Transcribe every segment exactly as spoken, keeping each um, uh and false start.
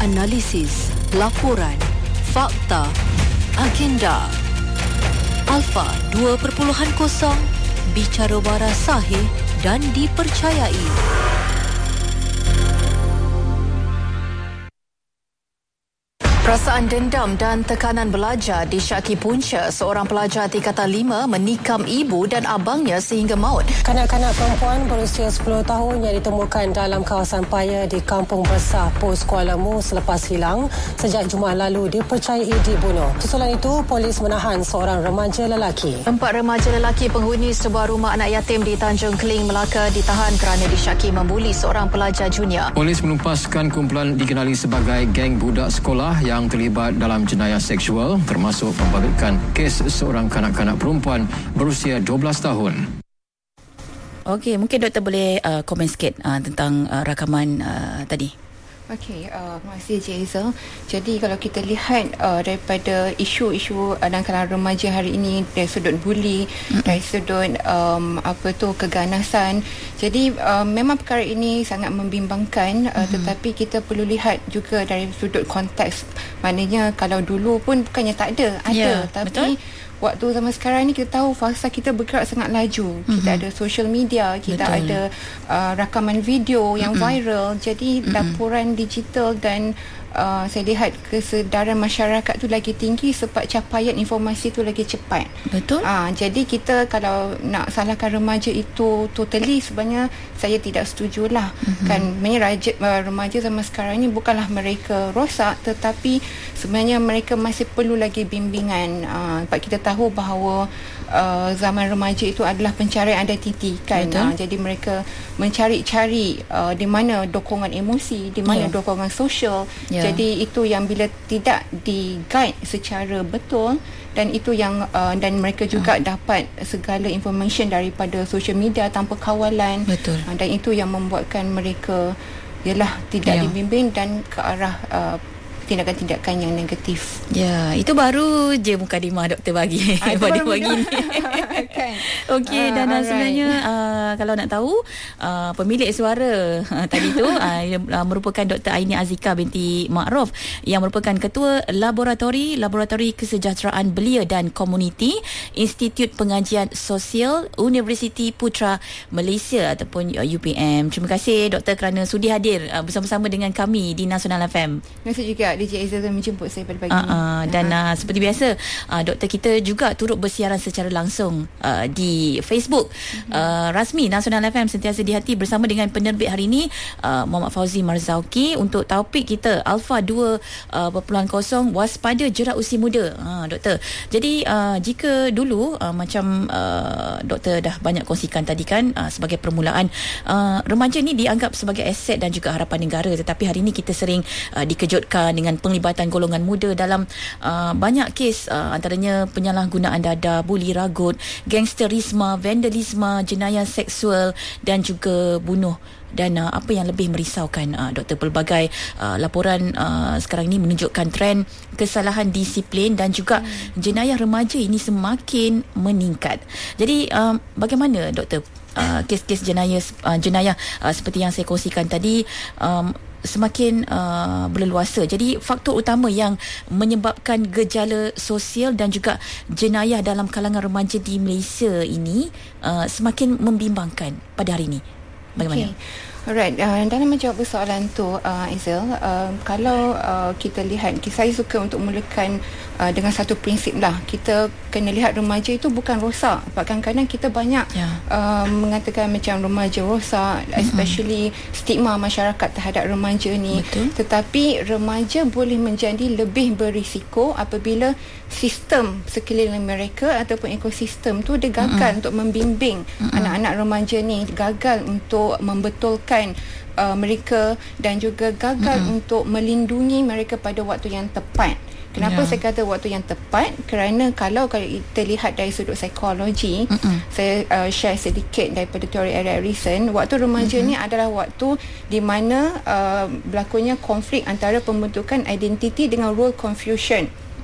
analisis, laporan, fakta, agenda. Alpha dua titik kosong, bicara waras sahih dan dipercayai. Perasaan dendam dan tekanan belajar disyaki punca. Seorang pelajar tingkatan lima menikam ibu dan abangnya sehingga maut. Kanak-kanak perempuan berusia sepuluh tahun yang ditemukan dalam kawasan Paya di Kampung Besar Pos Kuala Mu selepas hilang sejak Jumaat lalu dipercayai dibunuh. Susulan itu, polis menahan seorang remaja lelaki. Empat remaja lelaki penghuni sebuah rumah anak yatim di Tanjung Keling, Melaka ditahan kerana disyaki membuli seorang pelajar junior. Polis melumpaskan kumpulan dikenali sebagai geng budak sekolah yang yang terlibat dalam jenayah seksual, termasuk membabitkan kes seorang kanak-kanak perempuan berusia dua belas tahun. Okey, mungkin doktor boleh uh, komen sikit uh, tentang uh, rakaman uh, tadi. Okey, uh, terima kasih Cik Hazel. Jadi kalau kita lihat uh, daripada isu-isu uh, dalam kalangan remaja hari ini dari sudut buli, mm-hmm. dari sudut um, apa tu keganasan. Jadi uh, memang perkara ini sangat membimbangkan, uh, mm-hmm. tetapi kita perlu lihat juga dari sudut konteks. Maknanya kalau dulu pun bukannya tak ada, ada, yeah, tapi betul? Waktu zaman sekarang ni kita tahu fasa kita bergerak sangat laju. Mm-hmm. Kita ada social media, kita betul. ada uh, rakaman video yang mm-hmm. viral. Jadi mm-hmm. laporan digital dan uh, saya lihat kesedaran masyarakat tu lagi tinggi sebab capaian informasi tu lagi cepat. Betul. Uh, jadi kita kalau nak salahkan remaja itu totally, sebenarnya saya tidak setujulah. Mm-hmm. Kan raja, uh, remaja zaman sekarang ni bukanlah mereka rosak, tetapi sebenarnya mereka masih perlu lagi bimbingan. Uh, sebab kita tahu bahawa uh, zaman remaja itu adalah pencarian identiti kan. Uh, jadi mereka mencari-cari uh, di mana dokongan emosi, di mana yeah. dokongan sosial. Yeah. Jadi itu yang bila tidak di-guide secara betul, dan itu yang uh, dan mereka juga uh. dapat segala information daripada social media tanpa kawalan. Betul. Uh, dan itu yang membuatkan mereka ialah tidak yeah. dibimbing dan ke arah uh, tindakan-tindakan yang negatif. Ya, itu baru je mukadimah doktor bagi ah, pada pagi ni. Kan. Okey, ah, dan alright. sebenarnya uh, kalau nak tahu uh, pemilik suara uh, tadi tu uh, uh, merupakan Doktor Aini Azika binti Ma'ruf yang merupakan ketua laboratori laboratori kesejahteraan belia dan komuniti Institut Pengajian Sosial Universiti Putra Malaysia ataupun uh, U P M. Terima kasih doktor kerana sudi hadir uh, bersama-sama dengan kami di Nasional F M. Terima kasih juga D J Hazel menjemput saya pada pagi uh, ini. Uh, dan uh, seperti biasa, uh, doktor kita juga turut bersiaran secara langsung uh, di Facebook mm-hmm. uh, rasmi Nasional F M Sentiasa di Hati bersama dengan penerbit hari ini uh, Muhammad Fauzi Marzauki untuk topik kita Alpha dua titik kosong waspada jerat usia muda. Uh, doktor, jadi uh, jika dulu uh, macam uh, doktor dah banyak kongsikan tadi kan uh, sebagai permulaan, uh, remaja ni dianggap sebagai aset dan juga harapan negara, tetapi hari ini kita sering uh, dikejutkan dengan penglibatan golongan muda dalam uh, banyak kes, uh, antaranya penyalahgunaan dada, buli ragut, gangsterisme, vandalisme, jenayah seksual dan juga bunuh. Dan uh, apa yang lebih merisaukan, uh, doktor, pelbagai uh, laporan uh, sekarang ini menunjukkan trend kesalahan disiplin dan juga hmm. jenayah remaja ini semakin meningkat. Jadi uh, bagaimana doktor uh, kes-kes jenayah uh, jenayah uh, seperti yang saya kongsikan tadi um, semakin uh, berleluasa. Jadi faktor utama yang menyebabkan gejala sosial dan juga jenayah dalam kalangan remaja di Malaysia ini uh, semakin membimbangkan pada hari ini. Bagaimana? Okay. Alright, uh, dalam menjawab soalan tu uh, Hazel, uh, kalau uh, kita lihat, saya suka untuk mulakan uh, dengan satu prinsip lah. Kita kena lihat remaja itu bukan rosak. Sebab kadang-kadang kita banyak yeah. uh, mengatakan macam remaja rosak, mm-hmm. especially stigma masyarakat terhadap remaja ni. Betul. Tetapi remaja boleh menjadi lebih berisiko apabila sistem sekeliling mereka ataupun ekosistem tu dia gagal mm-hmm. untuk membimbing mm-hmm. anak-anak remaja ni, gagal untuk membetulkan Uh, mereka dan juga gagal mm-hmm. untuk melindungi mereka pada waktu yang tepat. Kenapa yeah. saya kata waktu yang tepat? Kerana kalau kalau kita lihat dari sudut psikologi, mm-hmm. saya uh, share sedikit daripada teori Erik Erikson, waktu remaja mm-hmm. ni adalah waktu di mana uh, berlakunya konflik antara pembentukan identiti dengan role confusion.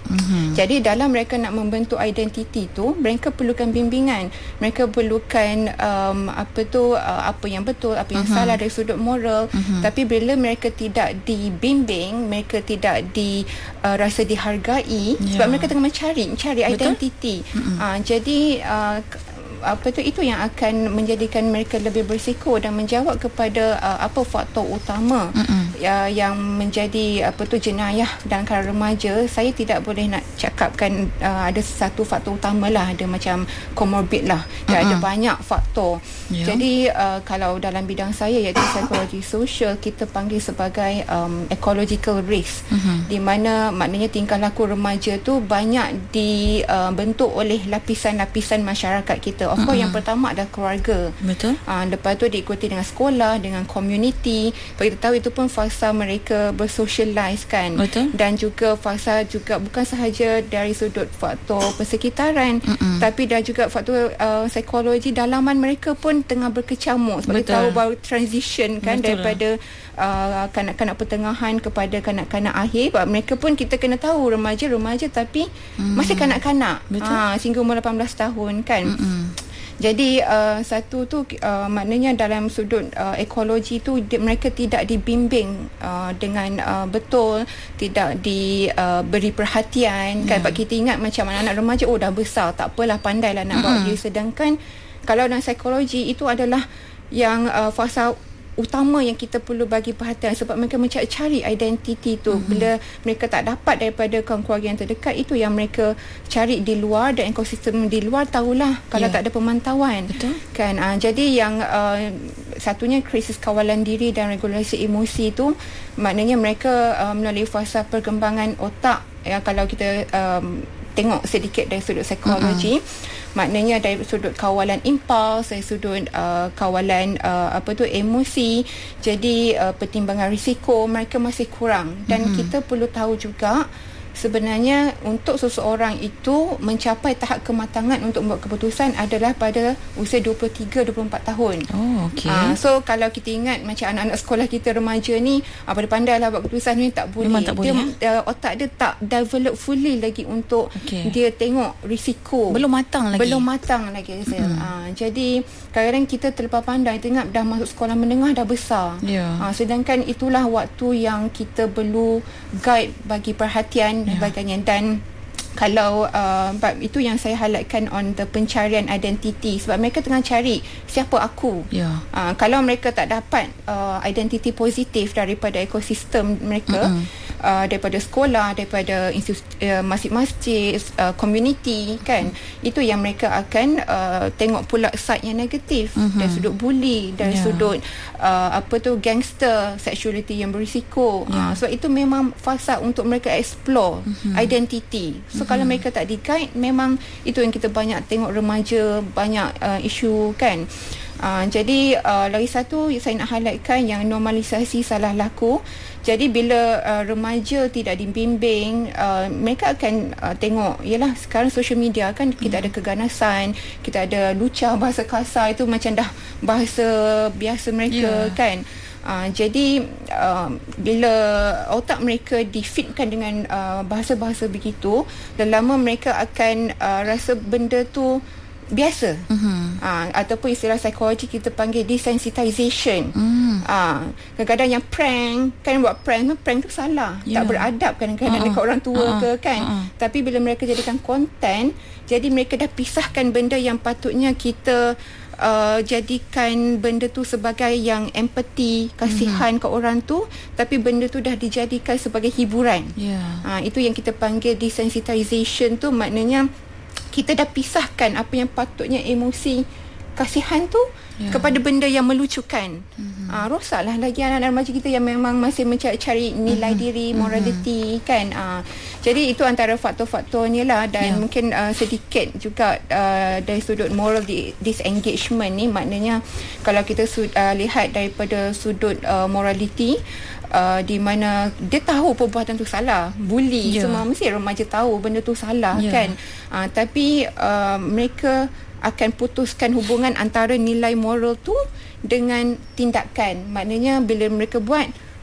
Mm-hmm. Jadi dalam mereka nak membentuk identiti tu, mereka perlukan bimbingan, mereka perlukan um, apa tu uh, apa yang betul, apa yang mm-hmm. salah dari sudut moral. Mm-hmm. Tapi bila mereka tidak dibimbing, mereka tidak di uh, rasa dihargai, yeah. sebab mereka tengah mencari mencari identiti. Mm-hmm. Uh, jadi uh, apa tu itu yang akan menjadikan mereka lebih berisiko dan menjawab kepada uh, apa faktor utama uh, yang menjadi apa tu jenayah dalam kalangan remaja. Saya tidak boleh nak cakapkan uh, ada satu faktor utama lah, ada macam comorbid lah, dan uh-uh. ada banyak faktor. Yeah. Jadi uh, kalau dalam bidang saya iaitu psikologi sosial, kita panggil sebagai um, ecological risk, uh-huh. di mana maknanya tingkah laku remaja tu banyak dibentuk uh, oleh lapisan-lapisan masyarakat kita. Of course, uh-huh. yang pertama adalah keluarga. Betul. Uh, lepas tu diikuti dengan sekolah, dengan community. Kita tahu itu pun fasa mereka bersocialize kan. Betul. Dan juga fasa juga bukan sahaja dari sudut faktor persekitaran, uh-huh. tapi dah juga faktor uh, psikologi dalaman mereka pun tengah berkecamuk. Sebab kita tahu baru transition kan. Betul. Daripada uh, kanak-kanak pertengahan kepada kanak-kanak akhir. Mereka pun kita kena tahu remaja-remaja tapi uh-huh. masih kanak-kanak. Betul. Uh, sehingga umur lapan belas tahun kan. Uh-huh. Jadi uh, satu tu uh, maknanya dalam sudut uh, ekologi tu di, mereka tidak dibimbing uh, dengan uh, betul, tidak diberi uh, perhatian. Yeah. Kan sebab kita ingat macam anak-anak remaja oh dah besar, tak apalah, pandailah nak uh-huh. bawa dia. Sedangkan kalau dalam psikologi itu adalah yang uh, fasa utama yang kita perlu bagi perhatian, sebab mereka mencari identiti tu. Mm-hmm. Bila mereka tak dapat daripada kaum keluarga yang terdekat, itu yang mereka cari di luar, dan ekosistem di luar tahulah kalau yeah. tak ada pemantauan. Betul. Kan uh, jadi yang uh, satunya krisis kawalan diri dan regulasi emosi tu, maknanya mereka uh, melalui fasa perkembangan otak ya, kalau kita um, tengok sedikit dari sudut psikologi, uh-huh. maknanya dari sudut kawalan impuls, dari sudut uh, kawalan uh, apa tu emosi, jadi uh, pertimbangan risiko mereka masih kurang. Dan uh-huh. kita perlu tahu juga sebenarnya untuk seseorang itu mencapai tahap kematangan untuk membuat keputusan adalah pada usia dua puluh tiga dua puluh empat tahun. Oh, okey. Uh, so kalau kita ingat macam anak-anak sekolah kita remaja ni, apa dia pandai lah buat keputusan ni, tak boleh. Memang tak boleh. Dia, uh, otak dia tak develop fully lagi untuk okay. dia tengok risiko. Belum matang lagi. Belum matang lagi. Mm-hmm. Uh, jadi kadang-kadang kita terlepas pandang, kita ingat dah masuk sekolah menengah dah besar. Yeah. Uh, sedangkan itulah waktu yang kita perlu guide, bagi perhatian dan sebagainya. Dan kalau uh, itu yang saya highlightkan on the pencarian identiti, sebab mereka tengah cari siapa aku. Yeah. Uh, kalau mereka tak dapat uh, identiti positif daripada ekosistem mereka, mm-hmm. uh, daripada sekolah, daripada institusi, uh, masjid-masjid, uh, community kan, itu yang mereka akan uh, tengok pula side yang negatif, mm-hmm. dari sudut bully, dari yeah. sudut uh, apa tu gangster, sexuality yang berisiko. Yeah. Uh, sebab itu memang fasa untuk mereka explore mm-hmm. identity. So mm-hmm. kalau mereka tak di-guide, memang itu yang kita banyak tengok remaja banyak uh, isu kan. Uh, jadi uh, lagi satu saya nak highlightkan yang normalisasi salah laku. Jadi bila uh, remaja tidak dibimbing, uh, mereka akan uh, tengok, yalah sekarang social media kan, kita hmm. ada keganasan, kita ada lucah, bahasa kasar, itu macam dah bahasa biasa mereka yeah. kan. Uh, jadi uh, bila otak mereka difitkan dengan uh, bahasa-bahasa begitu, lama mereka akan uh, rasa benda tu biasa. Uh-huh. Uh, ataupun istilah psikologi kita panggil desensitization. Uh. Uh, kadang-kadang yang prank, kan buat prank, prank tu salah, yeah. tak beradab kadang-kadang uh-uh. dekat orang tua uh-uh. ke kan. Uh-uh. Tapi bila mereka jadikan konten, jadi mereka dah pisahkan benda yang patutnya kita Uh, jadikan benda tu sebagai yang empathy, kasihan mm-hmm. ke orang tu, tapi benda tu dah dijadikan sebagai hiburan. Yeah. Uh, itu yang kita panggil desensitization tu, maknanya kita dah pisahkan apa yang patutnya emosi kasihan tu yeah. kepada benda yang melucukan. Mm-hmm. Uh, rosaklah lagi anak-anak remaja kita yang memang masih mencari nilai mm-hmm. diri, morality mm-hmm. kan. Uh, jadi itu antara faktor-faktornya lah. Dan yeah. mungkin uh, sedikit juga uh, dari sudut moral disengagement ni, maknanya kalau kita sud, uh, lihat daripada sudut uh, morality, Uh, di mana dia tahu perbuatan tu salah, bully, yeah. semua mesti remaja tahu benda tu salah yeah. kan. Uh, tapi uh, mereka akan putuskan hubungan antara nilai moral tu dengan tindakan. Maknanya bila mereka buat,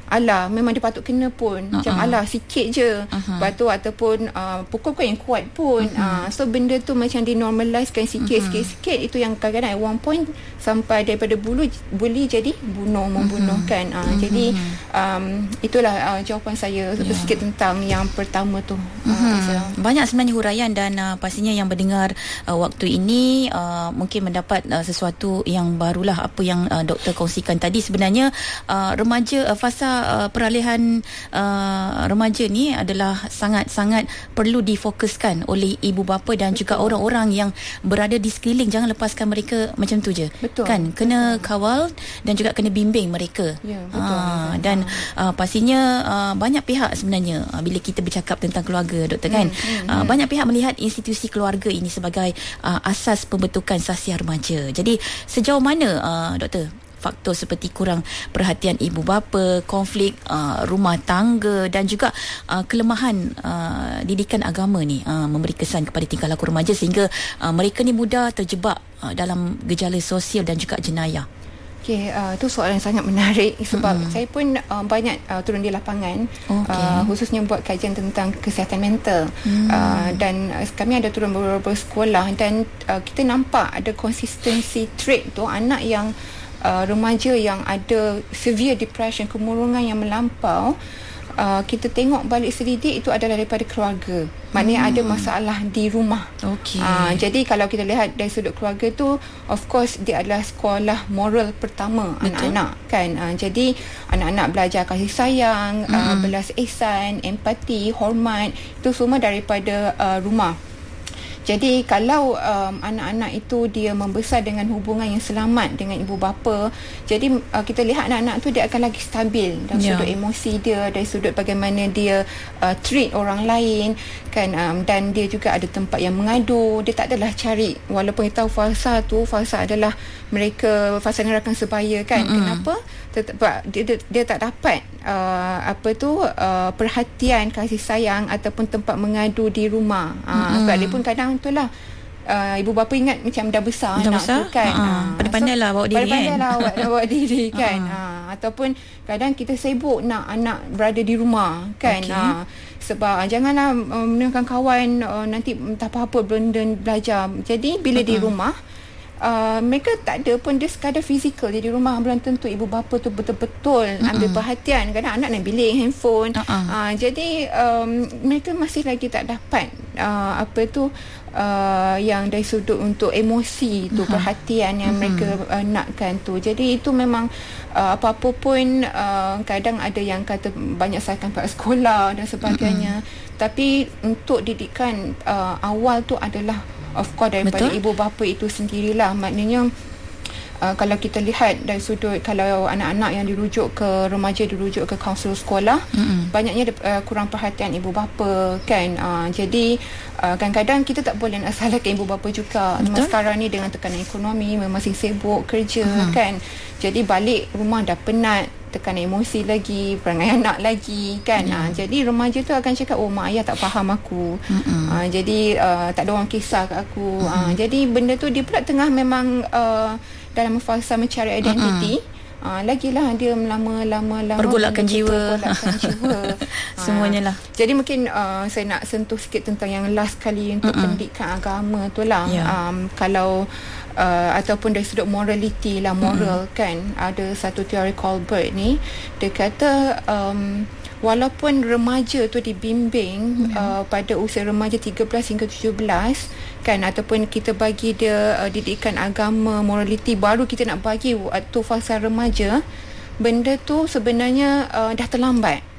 alah memang dia patut kena pun, uh-huh. macam alah sikit je, uh-huh. lepas tu ataupun uh, pukul kau yang kuat pun, uh-huh. uh, so benda tu macam dinormalizekan sikit-sikit-sikit, uh-huh. itu yang kadang-kadang at one point sampai daripada bulu bully jadi bunuh, membunuh, uh-huh. kan, uh, uh-huh. jadi um, itulah uh, jawapan saya yeah. sikit tentang yang pertama tu. uh-huh. uh, Banyak sebenarnya huraian dan uh, pastinya yang mendengar uh, waktu ini uh, mungkin mendapat uh, sesuatu yang barulah apa yang uh, doktor kongsikan tadi. Sebenarnya uh, remaja uh, fasa uh, peralihan uh, remaja ni adalah sangat-sangat perlu difokuskan oleh ibu bapa dan betul. Juga orang-orang yang berada di sekeliling. Jangan lepaskan mereka macam tu je. Betul. Kan kena betul. Kawal dan juga kena bimbing mereka. Ya, betul. Uh, dan uh, pastinya uh, banyak pihak sebenarnya uh, bila kita bercakap tentang keluarga, doktor, kan hmm, hmm, uh, hmm. banyak pihak melihat institusi keluarga ini sebagai uh, asas pembentukan sasiah remaja. Jadi sejauh mana uh, doktor faktor seperti kurang perhatian ibu bapa, konflik uh, rumah tangga dan juga uh, kelemahan uh, didikan agama ni uh, memberi kesan kepada tingkah laku remaja sehingga uh, mereka ni mudah terjebak uh, dalam gejala sosial dan juga jenayah. Okay, uh, itu soalan yang sangat menarik sebab mm-hmm. saya pun uh, banyak uh, turun di lapangan, okay. uh, khususnya buat kajian tentang kesihatan mental, mm. uh, dan uh, kami ada turun beberapa sekolah dan uh, kita nampak ada konsistensi trait tu anak yang uh, remaja yang ada severe depression, kemurungan yang melampau. Uh, kita tengok balik selidik itu adalah daripada keluarga. Maknanya hmm. ada masalah di rumah. Okay. Uh, jadi kalau kita lihat dari sudut keluarga tu, of course dia adalah sekolah moral pertama. Betul. Anak-anak, kan. Uh, jadi anak-anak belajar kasih sayang, hmm. uh, belas ihsan, empati, hormat, itu semua daripada uh, rumah. Jadi kalau um, anak-anak itu dia membesar dengan hubungan yang selamat dengan ibu bapa, jadi uh, kita lihat anak-anak tu dia akan lagi stabil dari yeah. sudut emosi dia, dari sudut bagaimana dia uh, treat orang lain, kan, um, dan dia juga ada tempat yang mengadu. Dia tak adalah cari, walaupun kita tahu fasa tu, fasa adalah mereka fasa rakan sebaya, kan. Mm-hmm. Kenapa? Tetap, dia, dia, dia tak dapat uh, apa tu uh, perhatian, kasih sayang ataupun tempat mengadu di rumah. Uh, mm-hmm. Sebab dia pun kadang itulah uh, ibu bapa ingat macam dah besar dah anak besar? tu, kan. Uh-huh. Uh, pandai-pandai lah bawa diri, pandai-pandai kan. lah bawa, bawa diri, kan. Uh-huh. Uh, ataupun kadang kita sibuk nak anak berada di rumah, kan. Okay. Uh, sebab uh, janganlah uh, meninggalkan kawan, uh, nanti tak apa-apa benda belajar. Jadi bila uh-huh. di rumah, Uh, mereka tak ada pun dia sekadar fizikal dia di rumah, belum tentu ibu bapa tu betul-betul mm-hmm. ambil perhatian. Kadang anak nak bilik handphone, uh-uh. uh, jadi um, mereka masih lagi tak dapat uh, apa tu uh, yang dari sudut untuk emosi tu, uh-huh. perhatian yang mm-hmm. mereka uh, nakkan tu. Jadi itu memang uh, apa-apa pun uh, kadang ada yang kata banyak salahkan pihak sekolah dan sebagainya, mm-hmm. tapi untuk didikan uh, awal tu adalah of course daripada Betul? Ibu bapa itu sendirilah. Maknanya uh, kalau kita lihat dari sudut, kalau anak-anak yang dirujuk ke remaja dirujuk ke kaunselor sekolah, mm-hmm. banyaknya uh, kurang perhatian ibu bapa, kan. Uh, jadi uh, kadang-kadang kita tak boleh nak salahkan ibu bapa juga. Betul? Sekarang ni dengan tekanan ekonomi, masih sibuk kerja, uh-huh. kan. Jadi balik rumah dah penat, tekanan emosi lagi, perangai anak lagi, kan. Yeah. Ha, jadi remaja tu akan cakap, oh mak ayah tak faham aku, ha, jadi uh, tak ada orang kisah kat aku. Ha, jadi benda tu dia pula tengah memang uh, dalam fasa mencari identiti. Uh, lagilah dia melama-lama-lama pergolakan jiwa, pergolakan jiwa. semuanya lah. Jadi mungkin uh, saya nak sentuh sikit tentang yang last kali untuk Mm-mm. pendidikan agama tu lah. Yeah. Um, kalau uh, ataupun dari sudut morality lah, moral, Mm-mm. kan, ada satu teori Colbert ni, dia kata um, walaupun remaja tu dibimbing mm-hmm. uh, pada usia remaja tiga belas hingga tujuh belas, kan, ataupun kita bagi dia uh, didikan agama, morality, baru kita nak bagi waktu fasa remaja, benda tu sebenarnya uh, dah terlambat.